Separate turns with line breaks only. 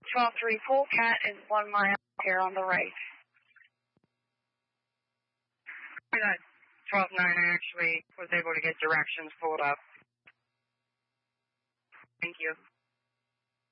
12-3 Polecat is 1 mile here on the right.
12-9, I actually was able to get directions pulled up. Thank you.